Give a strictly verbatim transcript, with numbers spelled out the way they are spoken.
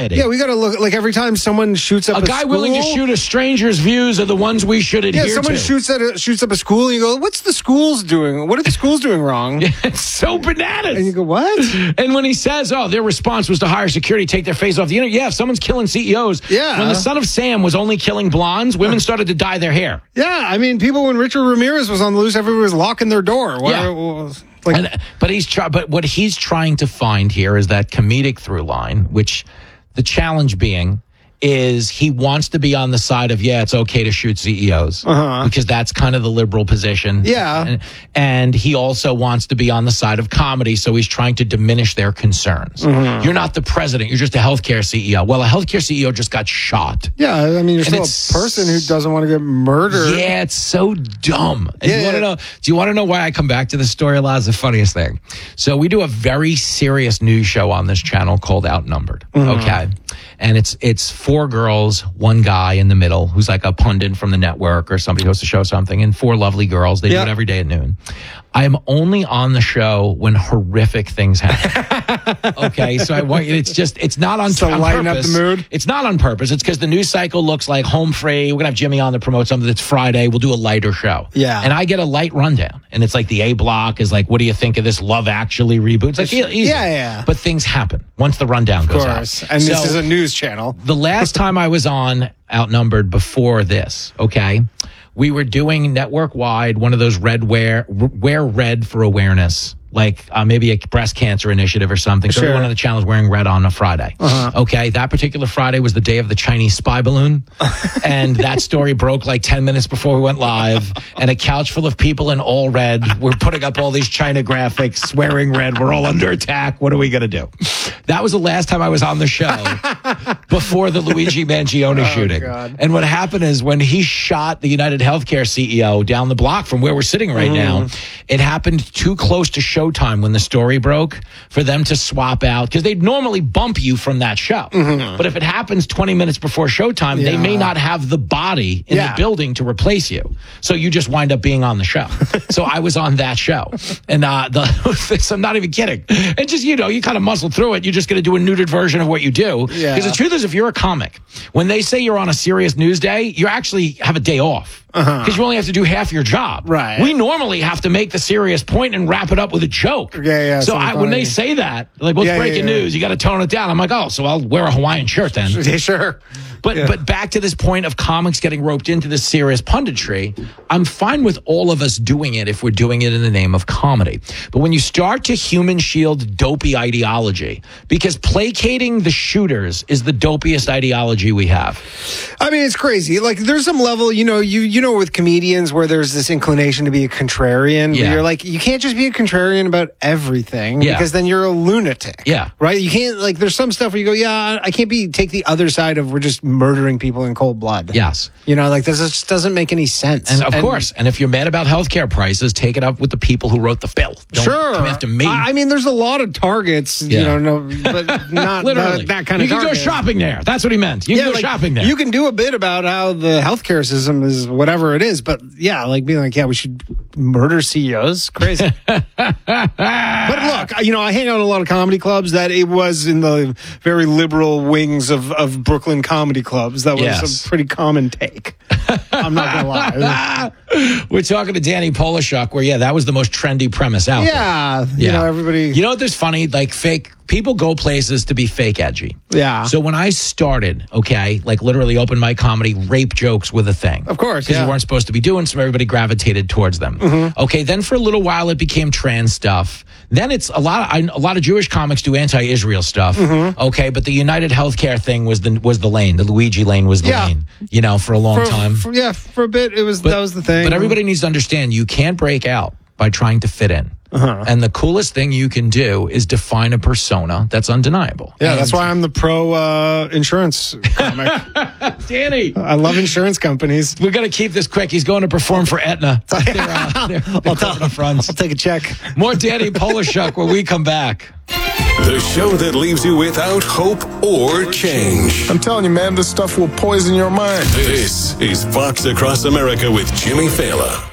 society. Yeah, we got to look, like every time someone shoots up a, a guy school, willing to shoot a stranger's views are the ones we should adhere to. Yeah, someone to. shoots at a, shoots up a school, and you go, what's the schools doing? What are the schools doing wrong? It's so bananas. And you go, what? And when he says, oh, their response was to hire security, take their face off the internet. Yeah, if someone's killing C E Os. Yeah. When the son of Sam was only killing blondes, women started to dye their hair. Yeah, I mean, people, when Richard Ramirez was on the loose, everybody was locking their door. What, Yeah. was, like, And, but he's try, but what he's trying to find here is that comedic through line, which the challenge being is he wants to be on the side of, yeah, it's okay to shoot C E Os, Uh-huh. because that's kind of the liberal position. Yeah. And, and he also wants to be on the side of comedy, so he's trying to diminish their concerns. Mm-hmm. You're not the president, you're just a healthcare C E O. Well, a healthcare C E O just got shot. yeah, I mean, you're And still it's- a person who doesn't want to get murdered. Yeah, it's so dumb. And Yeah, you want to yeah. know? Do you want to know why I come back to this story a lot? It's the funniest thing. So we do a very serious news show on this channel called Outnumbered. Mm-hmm. Okay, and it's it's four girls, one guy in the middle who's like a pundit from the network or somebody who hosts a show or something, and four lovely girls. They Yeah. do it every day at noon. I am only on the show when horrific things happen. Okay, so I want you. It's just it's not on, So on lighten up purpose. the mood? It's not on purpose. It's because the news cycle looks like home free. We're gonna have Jimmy on to promote something that's Friday. We'll do a lighter show. Yeah. And I get a light rundown, and it's like the A block is like, what do you think of this Love Actually reboot? It's like, easy. Yeah, yeah. But things happen once the rundown Of goes course. out. And this So, is a news channel. the last time I was on Outnumbered before this, okay, we were doing network wide, one of those red wear, wear red for awareness, like uh, maybe a breast cancer initiative or something. So Sure. everyone on the channel is wearing red on a Friday. Uh-huh. Okay, that particular Friday was the day of the Chinese spy balloon. And that story broke like ten minutes before we went live. And a couch full of people in all red. We're putting up all these China graphics, wearing red. We're all under attack. What are we going to do? That was the last time I was on the show before the Luigi Mangione shooting. God. And what happened is when he shot the United Healthcare C E O down the block from where we're sitting right now, it happened too close to showtime when the story broke for them to swap out, because they'd normally bump you from that show. But if it happens twenty minutes before showtime, they may Yeah. not have the body in Yeah. the building to replace you. So you just wind up being on the show. So I was on that show. And uh, the, I'm not even kidding. And just, you know, you kind of muscle through it. You're just going to do a neutered version of what you do. Yeah. Because the truth is, if you're a comic, when they say you're on a serious news day, you actually have a day off. Because you only have to do half your job. Right. We normally have to make the serious point and wrap it up with a joke. Yeah, yeah, So something I, when they funny. say that, like, what's Yeah, yeah, breaking yeah. news? You got to tone it down. I'm like, oh, so I'll wear a Hawaiian shirt then. Yeah, sure. But Yeah. but back to this point of comics getting roped into this serious punditry, I'm fine with all of us doing it if we're doing it in the name of comedy. But when you start to human shield dopey ideology, because placating the shooters is the dopiest ideology we have. I mean, it's crazy. Like, there's some level, you know, you you know, with comedians where there's this inclination to be a contrarian. Yeah. Where you're like, you can't just be a contrarian about everything, Yeah. because then you're a lunatic. Yeah. Right? You can't, like, there's some stuff where you go, yeah, I can't be, take the other side of we're just murdering people in cold blood. Yes. You know, like, this just doesn't make any sense. And of course, and if you're mad about healthcare prices, take it up with the people who wrote the bill. Don't Sure. come after me. I I mean, there's a lot of targets, you Yeah. know, no, but not Literally. that, that kind you of can go target. shopping there. That's what he meant. You can go like, shopping there. You can do a bit about how the healthcare system is whatever it is, but yeah, like being like, yeah, we should murder C E Os. Crazy. But look, you know, I hang out in a lot of comedy clubs that it was in the very liberal wings of, of Brooklyn comedy clubs. That was Yes. a pretty common take. I'm not going to lie. We're talking to Danny Polishuk, where, yeah, that was the most trendy premise out there. Yeah. You know, everybody. You know what? There's funny, like fake people go places to be fake edgy. Yeah. So when I started, okay, like literally open mic comedy, rape jokes were the thing. Of course, Because yeah. you weren't supposed to be doing, so everybody gravitated towards them. Mm-hmm. Okay, then for a little while it became trans stuff. Then it's a lot of, I, a lot of Jewish comics do anti-Israel stuff. Mm-hmm. Okay, but the United Healthcare thing was the was the lane. The Luigi lane was the Yeah. lane, you know, for a long for, time. for- yeah, for a bit, it was that was the thing. But everybody needs to understand you can't break out by trying to fit in. Uh-huh. And the coolest thing you can do is define a persona that's undeniable. Yeah, And that's why I'm the pro uh, insurance comic. Danny, I love insurance companies. we're going to keep this quick. He's going to perform for Aetna. They're, uh, they're, they're calling up fronts. I'll take a check. More Danny Polishuk when we come back. The show that leaves you without hope or change. I'm telling you, man, this stuff will poison your mind. This is Fox Across America with Jimmy Fallon.